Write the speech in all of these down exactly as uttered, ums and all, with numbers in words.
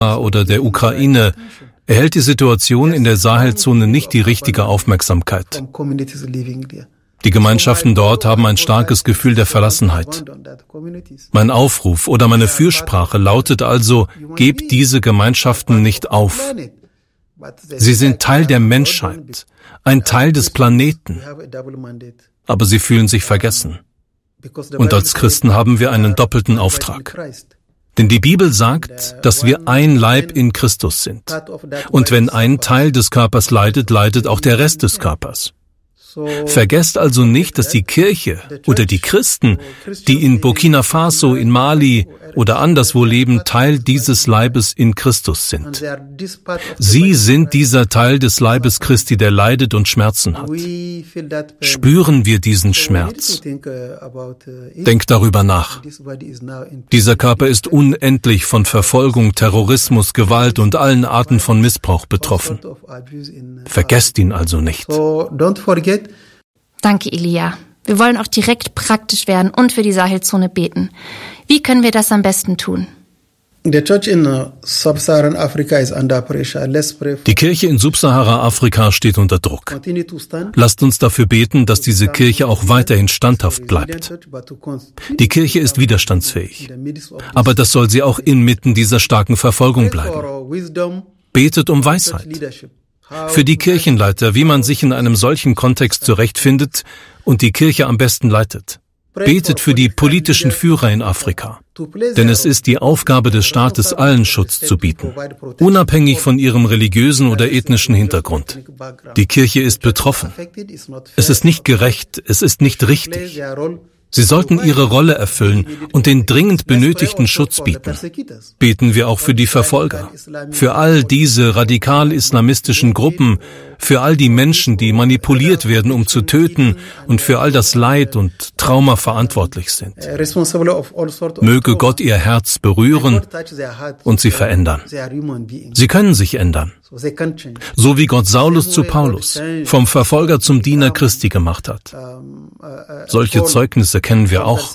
oder der Ukraine erhält die Situation in der Sahelzone nicht die richtige Aufmerksamkeit. Die Gemeinschaften dort haben ein starkes Gefühl der Verlassenheit. Mein Aufruf oder meine Fürsprache lautet also, gebt diese Gemeinschaften nicht auf. Sie sind Teil der Menschheit, ein Teil des Planeten, aber sie fühlen sich vergessen. Und als Christen haben wir einen doppelten Auftrag. Denn die Bibel sagt, dass wir ein Leib in Christus sind. Und wenn ein Teil des Körpers leidet, leidet auch der Rest des Körpers. Vergesst also nicht, dass die Kirche oder die Christen, die in Burkina Faso, in Mali oder anderswo leben, Teil dieses Leibes in Christus sind. Sie sind dieser Teil des Leibes Christi, der leidet und Schmerzen hat. Spüren wir diesen Schmerz? Denkt darüber nach. Dieser Körper ist unendlich von Verfolgung, Terrorismus, Gewalt und allen Arten von Missbrauch betroffen. Vergesst ihn also nicht. Danke, Elia. Wir wollen auch direkt praktisch werden und für die Sahelzone beten. Wie können wir das am besten tun? Die Kirche in Subsahara-Afrika steht unter Druck. Lasst uns dafür beten, dass diese Kirche auch weiterhin standhaft bleibt. Die Kirche ist widerstandsfähig, aber das soll sie auch inmitten dieser starken Verfolgung bleiben. Betet um Weisheit. Für die Kirchenleiter, wie man sich in einem solchen Kontext zurechtfindet und die Kirche am besten leitet. Betet für die politischen Führer in Afrika, denn es ist die Aufgabe des Staates, allen Schutz zu bieten, unabhängig von ihrem religiösen oder ethnischen Hintergrund. Die Kirche ist betroffen. Es ist nicht gerecht, es ist nicht richtig. Sie sollten ihre Rolle erfüllen und den dringend benötigten Schutz bieten. Beten wir auch für die Verfolger, für all diese radikal-islamistischen Gruppen, für all die Menschen, die manipuliert werden, um zu töten und für all das Leid und Trauma verantwortlich sind. Möge Gott ihr Herz berühren und sie verändern. Sie können sich ändern. So wie Gott Saulus zu Paulus, vom Verfolger zum Diener Christi gemacht hat. Solche Zeugnisse kennen wir auch.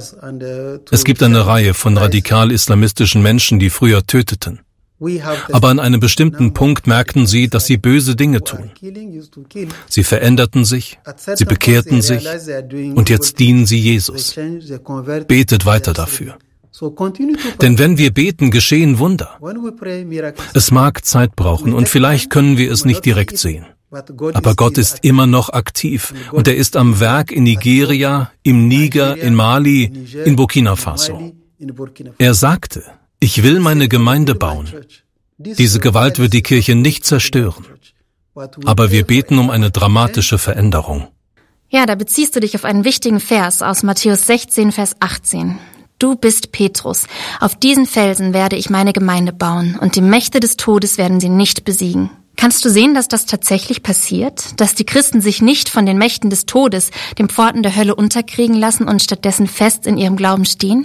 Es gibt eine Reihe von radikal-islamistischen Menschen, die früher töteten. Aber an einem bestimmten Punkt merkten sie, dass sie böse Dinge tun. Sie veränderten sich, sie bekehrten sich und jetzt dienen sie Jesus. Betet weiter dafür. Denn wenn wir beten, geschehen Wunder. Es mag Zeit brauchen und vielleicht können wir es nicht direkt sehen. Aber Gott ist immer noch aktiv und er ist am Werk in Nigeria, im Niger, in Mali, in Burkina Faso. Er sagte, ich will meine Gemeinde bauen. Diese Gewalt wird die Kirche nicht zerstören. Aber wir beten um eine dramatische Veränderung. Ja, da beziehst du dich auf einen wichtigen Vers aus Matthäus sechzehn, Vers achtzehn. Du bist Petrus. Auf diesen Felsen werde ich meine Gemeinde bauen und die Mächte des Todes werden sie nicht besiegen. Kannst du sehen, dass das tatsächlich passiert? Dass die Christen sich nicht von den Mächten des Todes, den Pforten der Hölle unterkriegen lassen und stattdessen fest in ihrem Glauben stehen?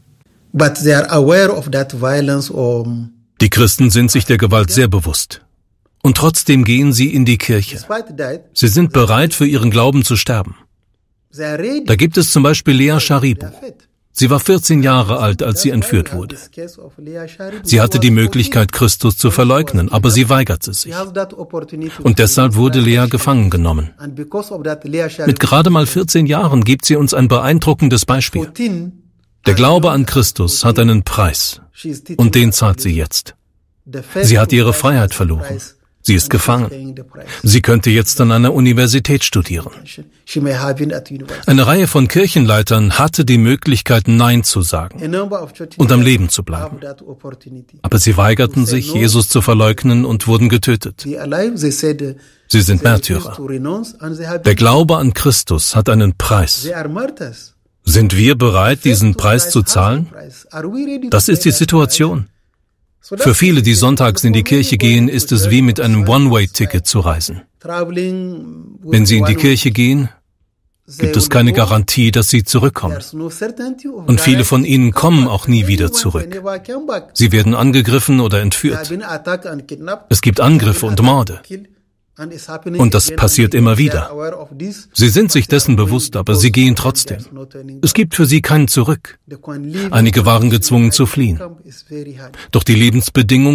Die Christen sind sich der Gewalt sehr bewusst. Und trotzdem gehen sie in die Kirche. Sie sind bereit, für ihren Glauben zu sterben. Da gibt es zum Beispiel Lea Sharibu. Sie war vierzehn Jahre alt, als sie entführt wurde. Sie hatte die Möglichkeit, Christus zu verleugnen, aber sie weigerte sich. Und deshalb wurde Lea gefangen genommen. Mit gerade mal vierzehn Jahren gibt sie uns ein beeindruckendes Beispiel. Der Glaube an Christus hat einen Preis und den zahlt sie jetzt. Sie hat ihre Freiheit verloren. Sie ist gefangen. Sie könnte jetzt an einer Universität studieren. Eine Reihe von Kirchenleitern hatte die Möglichkeit, Nein zu sagen und am Leben zu bleiben. Aber sie weigerten sich, Jesus zu verleugnen und wurden getötet. Sie sind Märtyrer. Der Glaube an Christus hat einen Preis. Sind wir bereit, diesen Preis zu zahlen? Das ist die Situation. Für viele, die sonntags in die Kirche gehen, ist es wie mit einem One-Way-Ticket zu reisen. Wenn sie in die Kirche gehen, gibt es keine Garantie, dass sie zurückkommen. Und viele von ihnen kommen auch nie wieder zurück. Sie werden angegriffen oder entführt. Es gibt Angriffe und Morde. Und das passiert immer wieder. Sie sind sich dessen bewusst, aber sie gehen trotzdem. Es gibt für sie kein Zurück. Einige waren gezwungen zu fliehen. Doch die Lebensbedingungen